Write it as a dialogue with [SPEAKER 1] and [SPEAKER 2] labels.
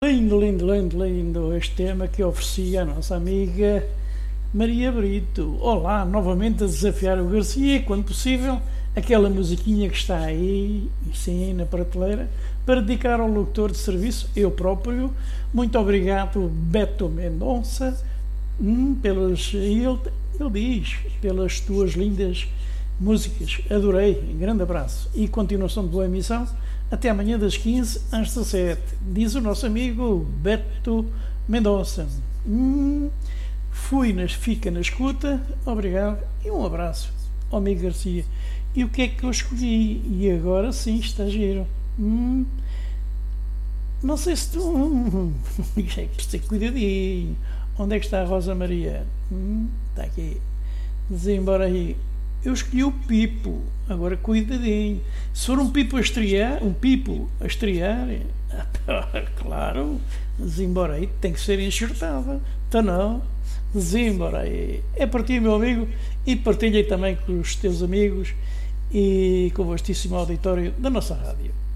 [SPEAKER 1] Lindo, lindo, lindo, lindo este tema que oferecia a nossa amiga Maria Brito. Olá, novamente a desafiar o Garcia e, quando possível, aquela musiquinha que está aí, sim, na prateleira, para dedicar ao locutor de serviço, eu próprio. Muito obrigado, Beto Mendonça, ele diz, pelas tuas lindas músicas. Adorei, grande abraço e continuação de boa emissão. Até amanhã das 15 às 17, diz o nosso amigo Beto Mendonça. Fica na escuta, obrigado e um abraço ao amigo Garcia. E o que é que eu escolhi? E agora sim está giro. Não sei se tu... é que precisa cuidadinho. Onde é que está a Rosa Maria? Está aqui. Desembora aí. Eu escolhi o Pipo, agora cuidadinho. Se for um Pipo a estrear, claro, desembora aí, tem que ser enxertada. Então não, desembora aí. É para ti, meu amigo, e partilha também com os teus amigos e com o vastíssimo auditório da nossa rádio.